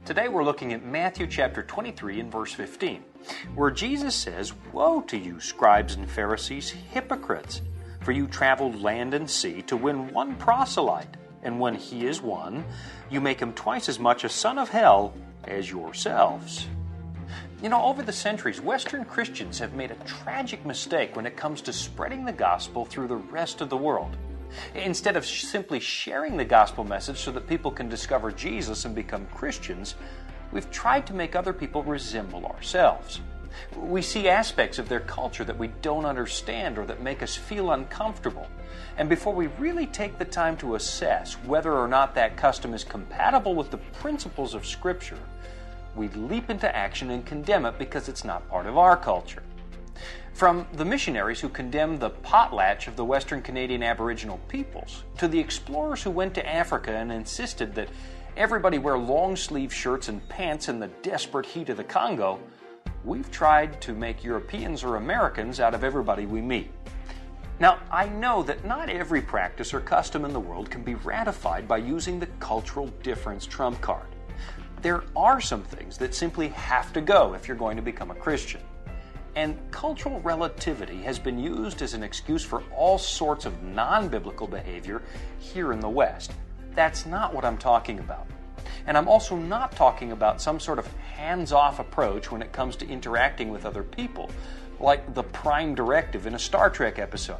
Today we're looking at Matthew chapter 23 and verse 15, where Jesus says, "Woe to you, scribes and Pharisees, hypocrites! For you traveled land and sea to win one proselyte, and when he is won, you make him twice as much a son of hell as yourselves." You know, over the centuries, Western Christians have made a tragic mistake when it comes to spreading the gospel through the rest of the world. Instead of simply sharing the gospel message so that people can discover Jesus and become Christians, we've tried to make other people resemble ourselves. We see aspects of their culture that we don't understand or that make us feel uncomfortable. And before we really take the time to assess whether or not that custom is compatible with the principles of Scripture, we leap into action and condemn it because it's not part of our culture. From the missionaries who condemned the potlatch of the Western Canadian Aboriginal peoples, to the explorers who went to Africa and insisted that everybody wear long-sleeve shirts and pants in the desperate heat of the Congo, we've tried to make Europeans or Americans out of everybody we meet. Now, I know that not every practice or custom in the world can be ratified by using the cultural difference trump card. There are some things that simply have to go if you're going to become a Christian. And cultural relativity has been used as an excuse for all sorts of non-biblical behavior here in the West. That's not what I'm talking about. And I'm also not talking about some sort of hands-off approach when it comes to interacting with other people, like the Prime Directive in a Star Trek episode.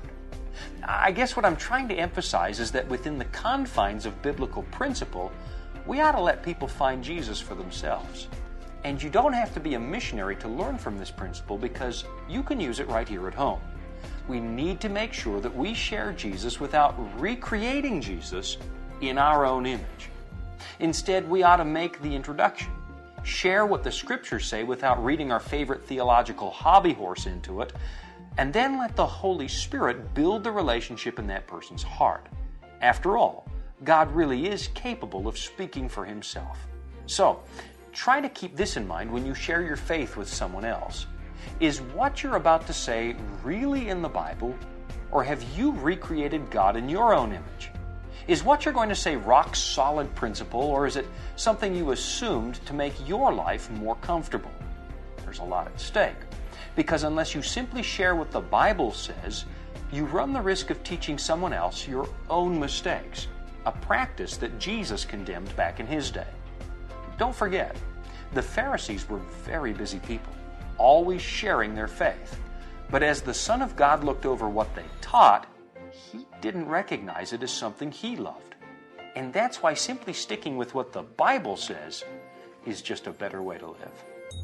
I guess what I'm trying to emphasize is that within the confines of biblical principle, we ought to let people find Jesus for themselves. And you don't have to be a missionary to learn from this principle because you can use it right here at home. We need to make sure that we share Jesus without recreating Jesus in our own image. Instead, we ought to make the introduction, share what the Scriptures say without reading our favorite theological hobby horse into it, and then let the Holy Spirit build the relationship in that person's heart. After all, God really is capable of speaking for Himself. So, try to keep this in mind when you share your faith with someone else. Is what you're about to say really in the Bible, or have you recreated God in your own image? Is what you're going to say rock-solid principle, or is it something you assumed to make your life more comfortable? There's a lot at stake, because unless you simply share what the Bible says, you run the risk of teaching someone else your own mistakes, a practice that Jesus condemned back in His day. Don't forget, the Pharisees were very busy people, always sharing their faith. But as the Son of God looked over what they taught, He didn't recognize it as something He loved. And that's why simply sticking with what the Bible says is just a better way to live.